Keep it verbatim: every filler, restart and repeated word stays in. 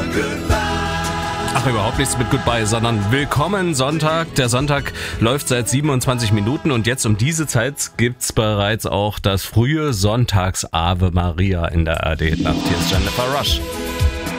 Ach, überhaupt nichts mit Goodbye, sondern Willkommen Sonntag. Der Sonntag läuft seit siebenundzwanzig Minuten und jetzt um diese Zeit gibt's bereits auch das frühe Sonntags-Ave Maria in der A R D-Nacht. Hier ist Jennifer Rush.